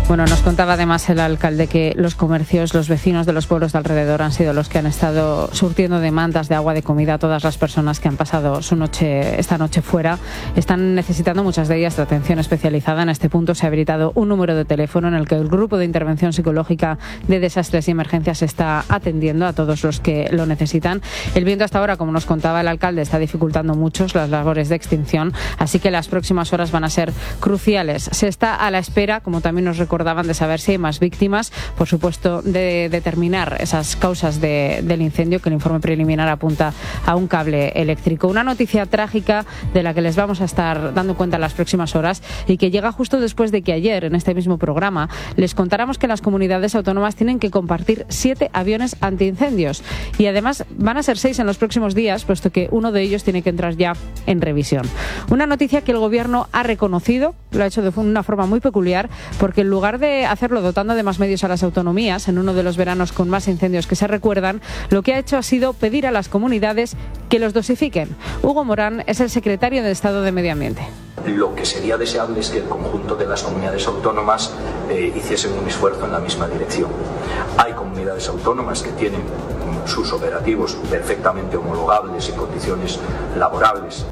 Bueno, nos contaba además el alcalde que los comercios, los vecinos de los pueblos de alrededor han sido los que han estado surtiendo demandas de agua, de comida a todas las personas que han pasado esta noche fuera. Están necesitando muchas de ellas de atención especializada. En este punto se ha habilitado un número de teléfono en el que el grupo de intervención psicológica de desastres y emergencias está atendiendo a todos los que lo necesitan. El viento hasta ahora, como nos contaba el alcalde, está dificultando mucho las labores de extinción, así que las próximas horas van a ser cruciales. Se está a la espera, como también nos recordaban, de saber si hay más víctimas, por supuesto, de determinar esas causas del incendio, que el informe preliminar apunta a un cable eléctrico. Una noticia trágica de la que les vamos a estar dando cuenta en las próximas horas y que llega justo después de que ayer, en este mismo programa, les contáramos que las comunidades autónomas tienen que compartir 7 aviones antiincendios y además van a ser 6 en los próximos días, puesto que uno de ellos tiene que entrar ya en revisión. Una noticia que el Gobierno ha reconocido, lo ha hecho de una forma muy peculiar, porque en lugar de hacerlo dotando de más medios a las autonomías, en uno de los veranos con más incendios que se recuerdan, lo que ha hecho ha sido pedir a las comunidades que los dosifiquen. Hugo Morán es el secretario de Estado de Medio Ambiente. Lo que sería deseable es que el conjunto de las comunidades autónomas hiciesen un esfuerzo en la misma dirección. Hay comunidades autónomas que tienen sus operativos perfectamente homologables en condiciones laborables.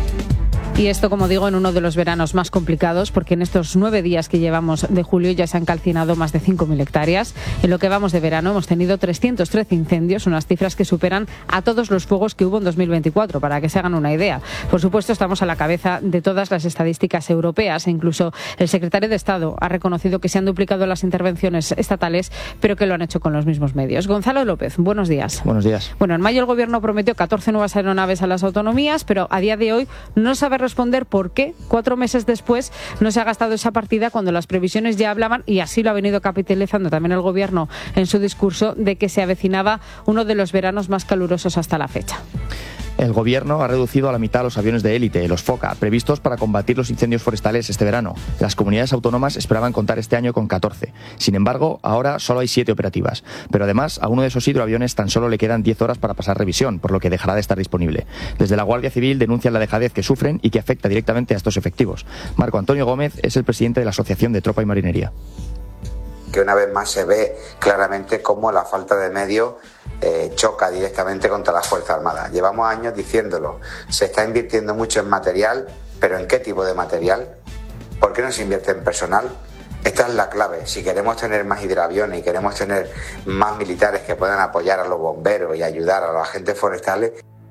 Y esto, como digo, en uno de los veranos más complicados, porque en estos 9 días que llevamos de julio ya se han calcinado más de 5.000 hectáreas. En lo que vamos de verano hemos tenido 313 incendios, unas cifras que superan a todos los fuegos que hubo en 2024, para que se hagan una idea. Por supuesto, estamos a la cabeza de todas las estadísticas europeas e incluso el secretario de Estado ha reconocido que se han duplicado las intervenciones estatales, pero que lo han hecho con los mismos medios. Gonzalo López, buenos días. Buenos días. Bueno, en mayo el Gobierno prometió 14 nuevas aeronaves a las autonomías, pero a día de hoy no sabe responder por qué 4 meses después no se ha gastado esa partida, cuando las previsiones ya hablaban, y así lo ha venido capitalizando también el Gobierno en su discurso, de que se avecinaba uno de los veranos más calurosos hasta la fecha. El Gobierno ha reducido a la mitad los aviones de élite, los FOCA, previstos para combatir los incendios forestales este verano. Las comunidades autónomas esperaban contar este año con 14. Sin embargo, ahora solo hay 7 operativas. Pero además, a uno de esos hidroaviones tan solo le quedan 10 horas para pasar revisión, por lo que dejará de estar disponible. Desde la Guardia Civil denuncian la dejadez que sufren y que afecta directamente a estos efectivos. Marco Antonio Gómez es el presidente de la Asociación de Tropa y Marinería. Que una vez más se ve claramente cómo la falta de medios choca directamente contra las Fuerzas Armadas. Llevamos años diciéndolo, se está invirtiendo mucho en material, pero ¿en qué tipo de material? ¿Por qué no se invierte en personal? Esta es la clave. Si queremos tener más hidroaviones y queremos tener más militares que puedan apoyar a los bomberos y ayudar a los agentes forestales.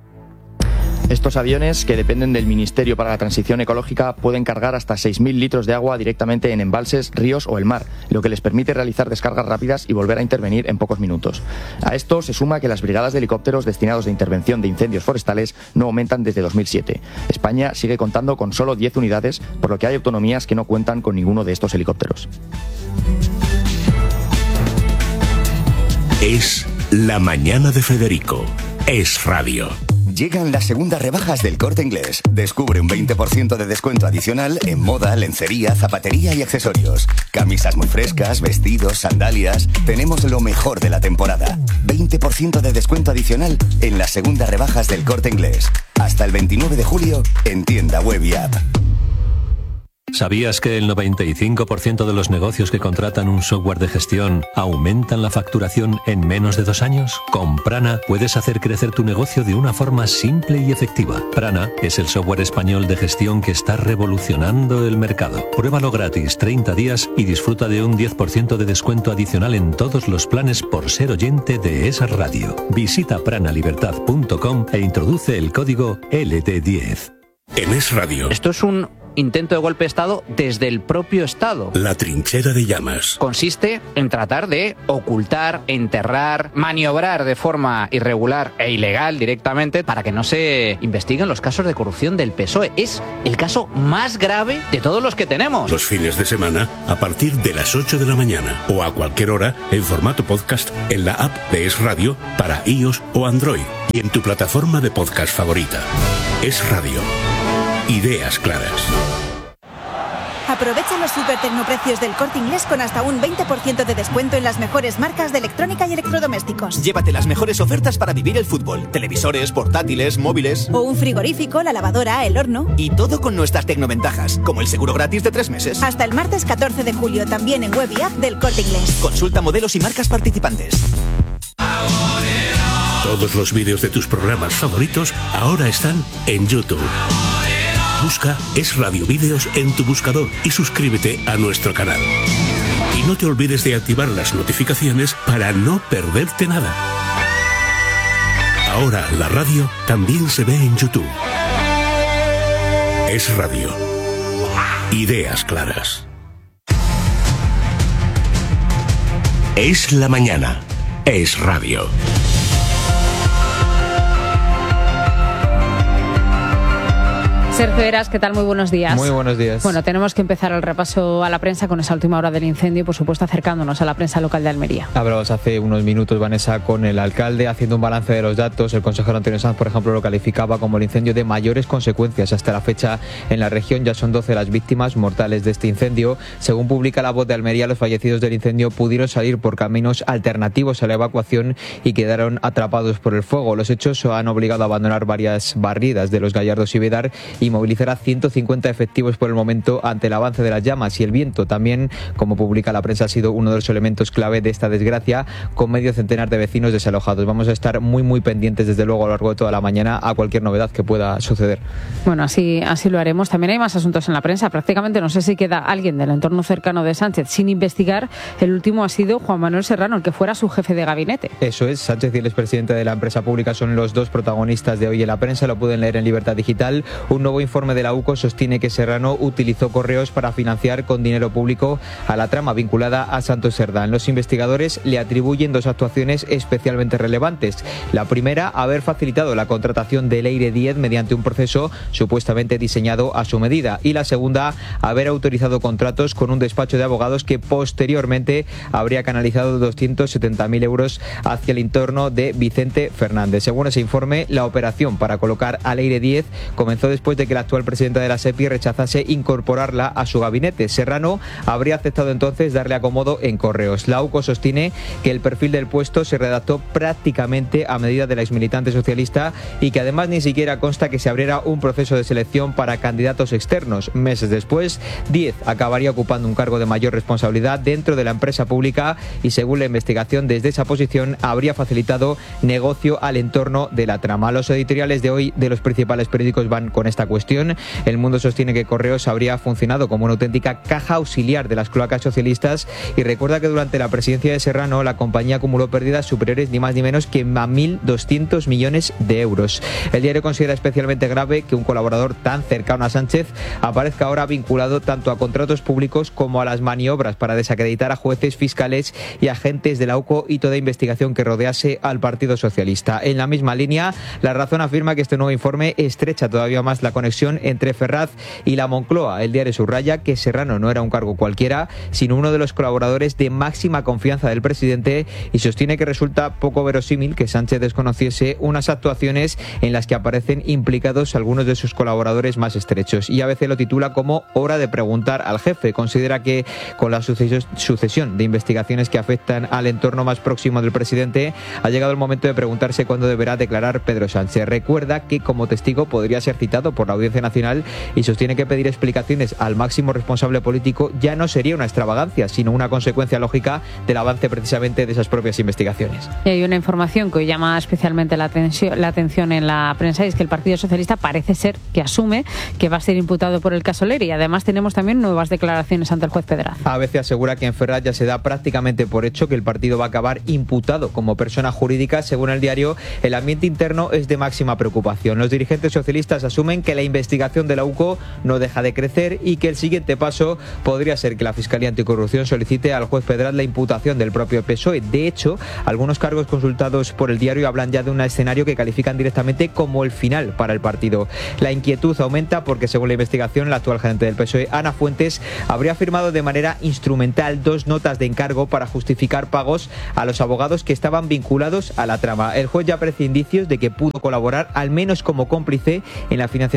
Estos aviones, que dependen del Ministerio para la Transición Ecológica, pueden cargar hasta 6.000 litros de agua directamente en embalses, ríos o el mar, lo que les permite realizar descargas rápidas y volver a intervenir en pocos minutos. A esto se suma que las brigadas de helicópteros destinados de intervención de incendios forestales no aumentan desde 2007. España sigue contando con solo 10 unidades, por lo que hay autonomías que no cuentan con ninguno de estos helicópteros. Es la mañana de Federico. Es radio. Llegan las segundas rebajas del Corte Inglés. Descubre un 20% de descuento adicional en moda, lencería, zapatería y accesorios. Camisas muy frescas, vestidos, sandalias. Tenemos lo mejor de la temporada. 20% de descuento adicional en las segundas rebajas del Corte Inglés. Hasta el 29 de julio en tienda web y app. ¿Sabías que el 95% de los negocios que contratan un software de gestión aumentan la facturación en menos de 2 años? Con Prana puedes hacer crecer tu negocio de una forma simple y efectiva. Prana es el software español de gestión que está revolucionando el mercado. Pruébalo gratis 30 días y disfruta de un 10% de descuento adicional en todos los planes por ser oyente de esa radio. Visita pranalibertad.com e introduce el código LT10. En Es Radio. Esto es un intento de golpe de Estado desde el propio Estado. La trinchera de llamas. Consiste en tratar de ocultar, enterrar, maniobrar de forma irregular e ilegal directamente para que no se investiguen los casos de corrupción del PSOE. Es el caso más grave de todos los que tenemos. Los fines de semana a partir de las 8 de la mañana o a cualquier hora en formato podcast en la app de Es Radio para iOS o Android y en tu plataforma de podcast favorita. Es Radio. Ideas claras. Aprovecha los super tecnoprecios del Corte Inglés con hasta un 20% de descuento en las mejores marcas de electrónica y electrodomésticos. Llévate las mejores ofertas para vivir el fútbol. Televisores, portátiles, móviles. O un frigorífico, la lavadora, el horno. Y todo con nuestras tecnoventajas, como el seguro gratis de 3 meses. Hasta el martes 14 de julio, también en web y app del Corte Inglés. Consulta modelos y marcas participantes. Todos los vídeos de tus programas favoritos ahora están en YouTube. Busca Es Radio Vídeos en tu buscador y suscríbete a nuestro canal. Y no te olvides de activar las notificaciones para no perderte nada. Ahora la radio también se ve en YouTube. Es Radio. Ideas claras. Es la mañana. Es Radio. Sergio Eras, ¿qué tal? Muy buenos días. Muy buenos días. Bueno, tenemos que empezar el repaso a la prensa con esa última hora del incendio y, por supuesto, acercándonos a la prensa local de Almería. Hablamos hace unos minutos, Vanessa, con el alcalde haciendo un balance de los datos. El consejero Antonio Sanz, por ejemplo, lo calificaba como el incendio de mayores consecuencias hasta la fecha en la región. Ya son 12 las víctimas mortales de este incendio. Según publica La Voz de Almería, los fallecidos del incendio pudieron salir por caminos alternativos a la evacuación y quedaron atrapados por el fuego. Los hechos han obligado a abandonar varias barridas de Los Gallardos y Vedar y movilizar a 150 efectivos por el momento ante el avance de las llamas. Y el viento también, como publica la prensa, ha sido uno de los elementos clave de esta desgracia, con medio centenar de vecinos desalojados. Vamos a estar muy pendientes, desde luego, a lo largo de toda la mañana a cualquier novedad que pueda suceder. Bueno, así lo haremos. También hay más asuntos en la prensa. Prácticamente no sé si queda alguien del entorno cercano de Sánchez sin investigar. El último ha sido Juan Manuel Serrano, el que fuera su jefe de gabinete. Eso es, Sánchez y el expresidente de la empresa pública son los dos protagonistas de hoy en la prensa. Lo pueden leer en Libertad Digital. Un nuevo informe de la UCO sostiene que Serrano utilizó correos para financiar con dinero público a la trama vinculada a Santos Cerdán. Los investigadores le atribuyen dos actuaciones especialmente relevantes. La primera, haber facilitado la contratación de Leire Díez mediante un proceso supuestamente diseñado a su medida. Y la segunda, haber autorizado contratos con un despacho de abogados que posteriormente habría canalizado 270.000 euros hacia el entorno de Vicente Fernández. Según ese informe, la operación para colocar a Leire Díez comenzó después de que el actual presidente de la SEPI rechazase incorporarla a su gabinete. Serrano habría aceptado entonces darle acomodo en correos. La UCO sostiene que el perfil del puesto se redactó prácticamente a medida de la exmilitante socialista y que además ni siquiera consta que se abriera un proceso de selección para candidatos externos. Meses después, Díez acabaría ocupando un cargo de mayor responsabilidad dentro de la empresa pública y, según la investigación, desde esa posición habría facilitado negocio al entorno de la trama. Los editoriales de hoy de los principales periódicos van con esta cuestión. El Mundo sostiene que Correos habría funcionado como una auténtica caja auxiliar de las cloacas socialistas y recuerda que durante la presidencia de Serrano la compañía acumuló pérdidas superiores ni más ni menos que a 1.200 millones de euros. El diario considera especialmente grave que un colaborador tan cercano a Sánchez aparezca ahora vinculado tanto a contratos públicos como a las maniobras para desacreditar a jueces, fiscales y agentes de la UCO y toda investigación que rodease al Partido Socialista. En la misma línea, La Razón afirma que este nuevo informe estrecha todavía más la conexión entre Ferraz y la Moncloa. El diario subraya que Serrano no era un cargo cualquiera, sino uno de los colaboradores de máxima confianza del presidente y sostiene que resulta poco verosímil que Sánchez desconociese unas actuaciones en las que aparecen implicados algunos de sus colaboradores más estrechos. Y a veces lo titula como hora de preguntar al jefe. Considera que con la sucesión de investigaciones que afectan al entorno más próximo del presidente ha llegado el momento de preguntarse cuándo deberá declarar Pedro Sánchez. Recuerda que como testigo podría ser citado por la Audiencia Nacional y sostiene que pedir explicaciones al máximo responsable político ya no sería una extravagancia, sino una consecuencia lógica del avance precisamente de esas propias investigaciones. Y hay una información que hoy llama especialmente la atención en la prensa, y es que el Partido Socialista parece ser que asume que va a ser imputado por el caso Leire, y además tenemos también nuevas declaraciones ante el juez Pedraza. ABC asegura que en Ferraz ya se da prácticamente por hecho que el partido va a acabar imputado como persona jurídica. Según el diario, el ambiente interno es de máxima preocupación. Los dirigentes socialistas asumen que la investigación de la UCO no deja de crecer y que el siguiente paso podría ser que la Fiscalía Anticorrupción solicite al juez Pedraz la imputación del propio PSOE. De hecho, algunos cargos consultados por el diario hablan ya de un escenario que califican directamente como el final para el partido. La inquietud aumenta porque, según la investigación, la actual gerente del PSOE, Ana Fuentes, habría firmado de manera instrumental 2 notas de encargo para justificar pagos a los abogados que estaban vinculados a la trama. El juez ya aprecia indicios de que pudo colaborar, al menos como cómplice, en la financiación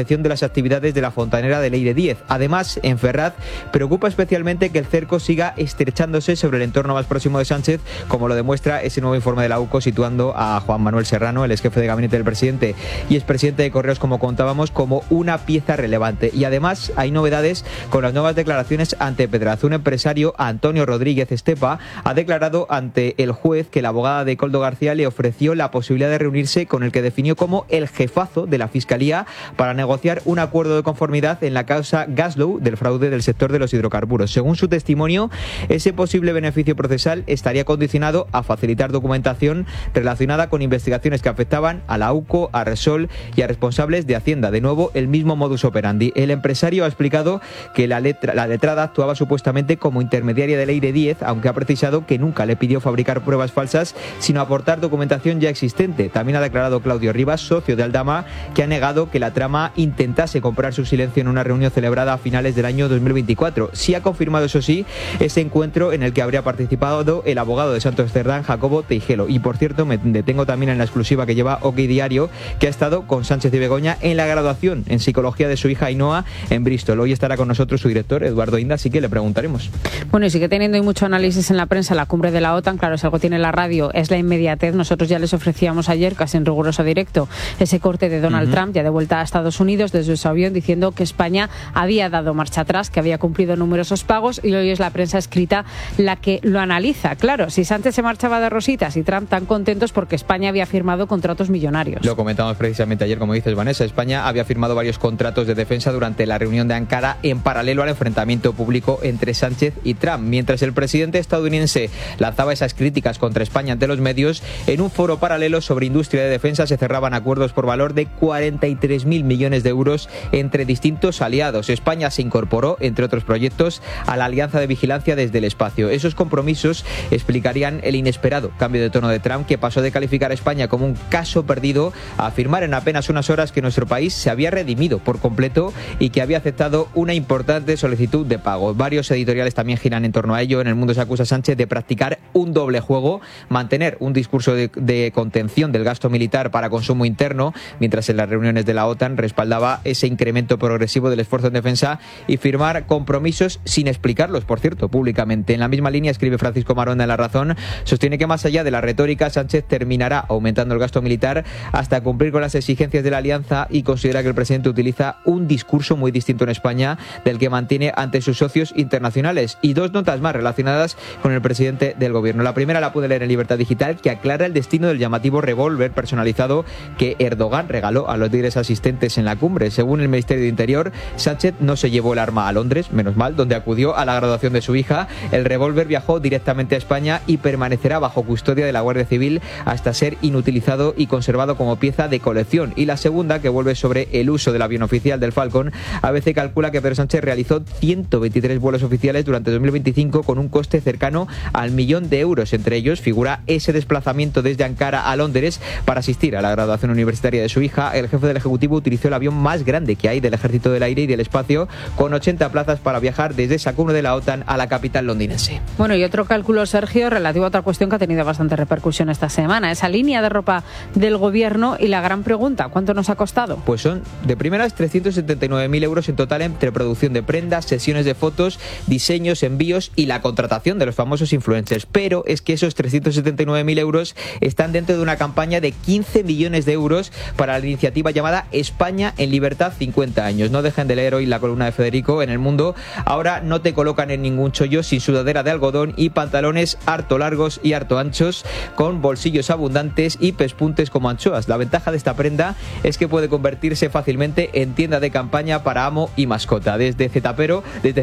finalización de las actividades de la fontanera de Leire 10. Además, en Ferraz preocupa especialmente que el cerco siga estrechándose sobre el entorno más próximo de Sánchez, como lo demuestra ese nuevo informe de la UCO situando a Juan Manuel Serrano, el ex jefe de gabinete del presidente y expresidente de Correos, como contábamos, como una pieza relevante. Y además hay novedades con las nuevas declaraciones ante Pedraz. Un empresario, Antonio Rodríguez Estepa, ha declarado ante el juez que la abogada de Koldo García le ofreció la posibilidad de reunirse con el que definió como el jefazo de la Fiscalía para negociar un acuerdo de conformidad en la causa Gaslow del fraude del sector de los hidrocarburos. Según su testimonio, ese posible beneficio procesal estaría condicionado a facilitar documentación relacionada con investigaciones que afectaban a la UCO, a Repsol y a responsables de Hacienda. De nuevo, el mismo modus operandi. El empresario ha explicado que la letrada actuaba supuestamente como intermediaria de Leire 10, aunque ha precisado que nunca le pidió fabricar pruebas falsas, sino aportar documentación ya existente. También ha declarado Claudio Rivas, socio de Aldama, que ha negado que la trama intentase comprar su silencio en una reunión celebrada a finales del año 2024. Sí ha confirmado, eso sí, ese encuentro en el que habría participado el abogado de Santos Cerdán, Jacobo Teijelo. Y por cierto, me detengo también en la exclusiva que lleva OK Diario, que ha estado con Sánchez y Begoña en la graduación en psicología de su hija Ainhoa en Bristol. Hoy estará con nosotros su director, Eduardo Inda, así que le preguntaremos. Bueno, y sigue teniendo mucho análisis en la prensa la cumbre de la OTAN. Claro, si algo tiene la radio es la inmediatez. Nosotros ya les ofrecíamos ayer, casi en riguroso directo, ese corte de Donald Trump, ya de vuelta a Estados Unidos desde su avión, diciendo que España había dado marcha atrás, que había cumplido numerosos pagos, y hoy es la prensa escrita la que lo analiza. Claro, si Sánchez se marchaba de rositas y Trump tan contentos porque España había firmado contratos millonarios. Lo comentamos precisamente ayer, como dices, Vanessa. España había firmado varios contratos de defensa durante la reunión de Ankara en paralelo al enfrentamiento público entre Sánchez y Trump. Mientras el presidente estadounidense lanzaba esas críticas contra España ante los medios, en un foro paralelo sobre industria de defensa se cerraban acuerdos por valor de 43.000 millones de euros entre distintos aliados. España se incorporó, entre otros proyectos, a la Alianza de Vigilancia desde el Espacio. Esos compromisos explicarían el inesperado cambio de tono de Trump, que pasó de calificar a España como un caso perdido a afirmar en apenas unas horas que nuestro país se había redimido por completo y que había aceptado una importante solicitud de pago. Varios editoriales también giran en torno a ello. En El Mundo se acusa a Sánchez de practicar un doble juego, mantener un discurso de contención del gasto militar para consumo interno, mientras en las reuniones de la OTAN respaldaba ese incremento progresivo del esfuerzo en defensa, y firmar compromisos sin explicarlos, por cierto, públicamente. En la misma línea escribe Francisco Maronda en La Razón, sostiene que más allá de la retórica, Sánchez terminará aumentando el gasto militar hasta cumplir con las exigencias de la alianza, y considera que el presidente utiliza un discurso muy distinto en España del que mantiene ante sus socios internacionales. Y dos notas más relacionadas con el presidente del gobierno. La primera la pude leer en Libertad Digital, que aclara el destino del llamativo revólver personalizado que Erdogan regaló a los líderes asistentes en la cumbre. Según el Ministerio de Interior, Sánchez no se llevó el arma a Londres, menos mal, donde acudió a la graduación de su hija. El revólver viajó directamente a España y permanecerá bajo custodia de la Guardia Civil hasta ser inutilizado y conservado como pieza de colección. Y la segunda, que vuelve sobre el uso del avión oficial del Falcon. ABC calcula que Pedro Sánchez realizó 123 vuelos oficiales durante 2025 con un coste cercano al 1.000.000 de euros. Entre ellos figura ese desplazamiento desde Ankara a Londres para asistir a la graduación universitaria de su hija. El jefe del Ejecutivo utilizó el avión más grande que hay del Ejército del Aire y del Espacio, con 80 plazas para viajar desde esa cumbre de la OTAN a la capital londinense. Bueno, y otro cálculo, Sergio, relativo a otra cuestión que ha tenido bastante repercusión esta semana, esa línea de ropa del gobierno, y la gran pregunta, ¿cuánto nos ha costado? Pues son de primeras 379.000 euros en total entre producción de prendas, sesiones de fotos, diseños, envíos y la contratación de los famosos influencers. Pero es que esos 379.000 euros están dentro de una campaña de 15 millones de euros para la iniciativa llamada España en Libertad 50 años. No dejen de leer hoy la columna de Federico en El Mundo. Ahora no te colocan en ningún chollo sin sudadera de algodón y pantalones harto largos y harto anchos, con bolsillos abundantes y pespuntes como anchoas. La ventaja de esta prenda es que puede convertirse fácilmente en tienda de campaña para amo y mascota. Desde Zapatero,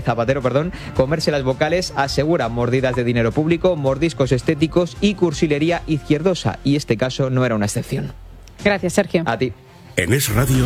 comerse las vocales asegura mordidas de dinero público, mordiscos estéticos y cursilería izquierdosa. Y este caso no era una excepción. Gracias, Sergio. A ti. En Es Radio.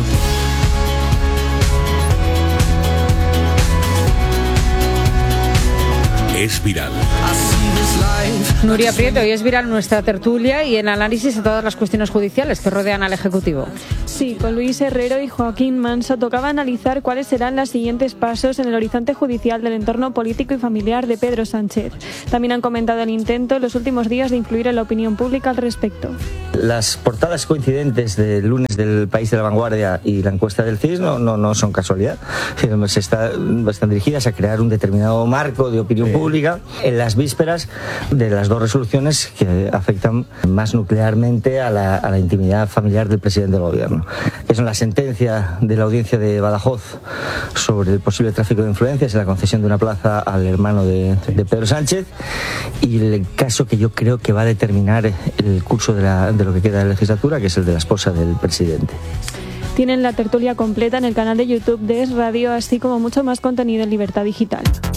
Es Viral. Nuria Prieto, hoy es viral nuestra tertulia y el análisis de todas las cuestiones judiciales que rodean al Ejecutivo. Sí, con Luis Herrero y Joaquín Manso tocaba analizar cuáles serán los siguientes pasos en el horizonte judicial del entorno político y familiar de Pedro Sánchez. También han comentado el intento en los últimos días de influir en la opinión pública al respecto. Las portadas coincidentes del lunes del País de la Vanguardia y la encuesta del CIS no son casualidad. Están dirigidas a crear un determinado marco de opinión pública en las vísperas de las dos resoluciones que afectan más nuclearmente a la intimidad familiar del presidente del gobierno, que son la sentencia de la audiencia de Badajoz sobre el posible tráfico de influencias y la concesión de una plaza al hermano de Pedro Sánchez, y el caso que yo creo que va a determinar el curso de lo que queda de la legislatura, que es el de la esposa del presidente. Tienen la tertulia completa en el canal de YouTube de Es Radio, así como mucho más contenido en Libertad Digital.